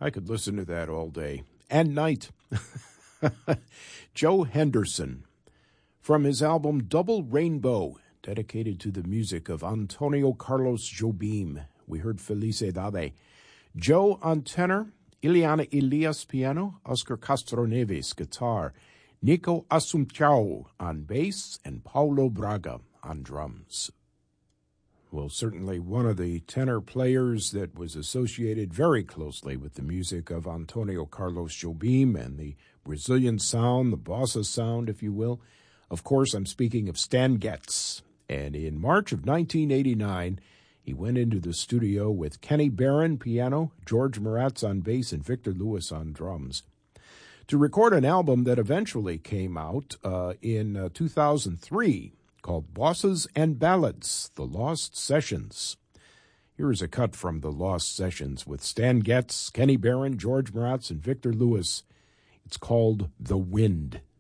I could listen to that all day and night. Joe Henderson, from his album Double Rainbow, dedicated to the music of Antonio Carlos Jobim. We heard Felicidade. Joe on tenor, Ileana Elias piano, Oscar Castroneves guitar, Nico Assumpção on bass, and Paulo Braga on drums. Well, certainly one of the tenor players that was associated very closely with the music of Antonio Carlos Jobim and the Brazilian sound, the bossa sound, if you will. Of course, I'm speaking of Stan Getz. And in March of 1989, he went into the studio with Kenny Barron piano, George Maratz on bass, and Victor Lewis on drums to record an album that eventually came out in 2003 called Bosses and Ballads, The Lost Sessions. Here is a cut from The Lost Sessions with Stan Getz, Kenny Barron, George Maratz, and Victor Lewis. It's called The Wind.